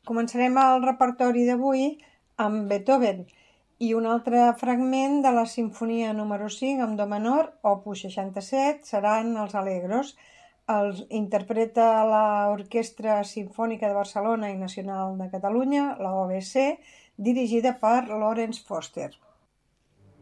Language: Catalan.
Començarem el repertori d'avui amb Beethoven i un altre fragment de la Simfonia número 5 amb do menor, opus 67, seran els Allegros. Els interpreta l'Orquestra Simfònica de Barcelona i Nacional de Catalunya, la OBC, dirigida per Lawrence Foster.